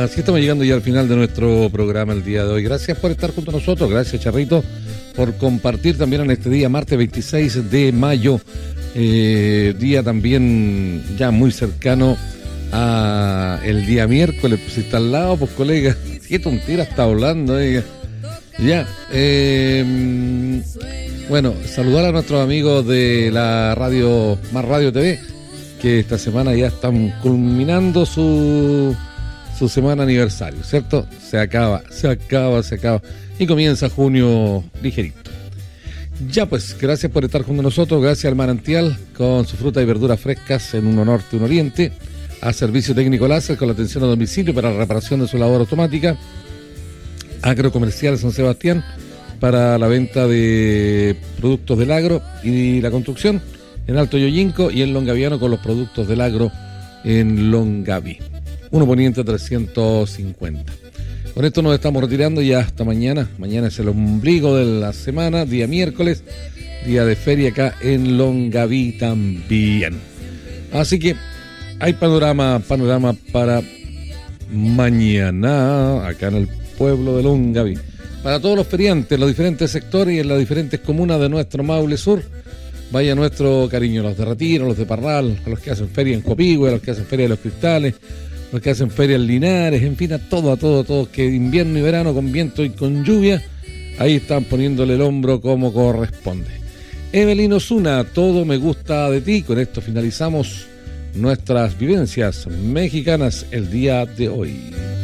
Así estamos llegando ya al final de nuestro programa el día de hoy. Gracias por estar junto a nosotros, gracias Charrito por compartir también en este día, martes 26 de mayo, día también ya muy cercano a el día miércoles. Pues si está al lado, pues colega, qué tontera está hablando, ya. Bueno, saludar a nuestros amigos de la radio, Más Radio TV, que esta semana ya están culminando su semana aniversario, ¿cierto? Se acaba. Y comienza junio ligerito. Ya pues, gracias por estar junto a nosotros, gracias al Manantial, con su fruta y verduras frescas en uno norte, uno oriente, a Servicio Técnico Láser con la atención a domicilio para la reparación de su lavadora automática, Agrocomercial San Sebastián para la venta de productos del agro y la construcción, en Alto Yoyinco y en Longaviano con los productos del agro en Longaví. 1 Poniente 350. Con esto nos estamos retirando ya hasta mañana. Mañana es el ombligo de la semana, día miércoles, día de feria acá en Longaví también. Así que hay panorama para mañana acá en el pueblo de Longaví. Para todos los feriantes, en los diferentes sectores y en las diferentes comunas de nuestro Maule Sur, vaya nuestro cariño a los de Retiro, a los de Parral, a los que hacen feria en Copihue, a los que hacen feria de los Cristales, los que hacen feria en Linares, en fin, a todos, que invierno y verano con viento y con lluvia, ahí están poniéndole el hombro como corresponde. Evelyn Osuna, todo me gusta de ti. Con esto finalizamos nuestras vivencias mexicanas el día de hoy.